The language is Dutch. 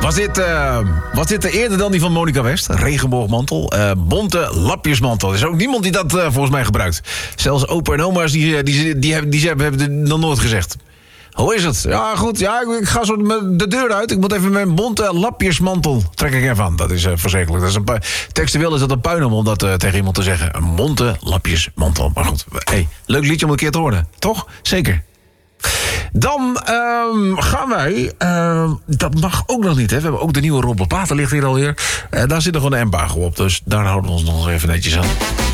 Was dit eerder dan die van Monica West? Regenboogmantel, bonte lapjesmantel. Er is ook niemand die dat volgens mij gebruikt. Zelfs opa en oma's die hebben het nog nooit gezegd. Hoe is het? Ja, goed. Ja, ik ga zo de deur uit. Ik moet even mijn bonte lapjesmantel trek ik even aan. Dat is verschrikkelijk. Textueel is dat een puin om dat tegen iemand te zeggen. Een bonte lapjesmantel. Maar goed, hey, leuk liedje om een keer te horen. Toch? Zeker. Dan gaan wij... dat mag ook nog niet, hè. We hebben ook de nieuwe Rob Platen ligt hier alweer. Daar zit nog een embargo op, dus daar houden we ons nog even netjes aan.